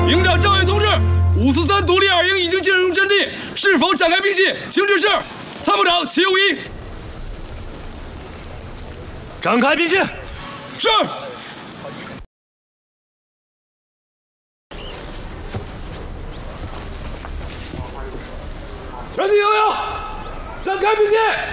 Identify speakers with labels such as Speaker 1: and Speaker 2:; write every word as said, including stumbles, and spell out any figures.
Speaker 1: 营长赵毅同志，五四三独立二营已经进入阵地，是否展开兵器？请指示。参谋长齐无一。
Speaker 2: 展开兵器。
Speaker 1: 是。全体悠悠，展开兵器。